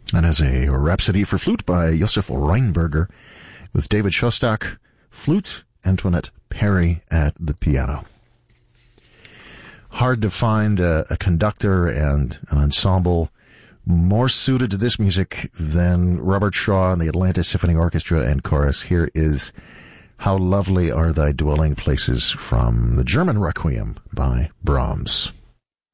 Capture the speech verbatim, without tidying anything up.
And as a Rhapsody for Flute by Josef Reinberger with David Shostak, flute, Antoinette Perry at the piano. Hard to find a, a conductor and an ensemble more suited to this music than Robert Shaw and the Atlanta Symphony Orchestra and Chorus. Here is How Lovely Are Thy Dwelling Places from the German Requiem by Brahms.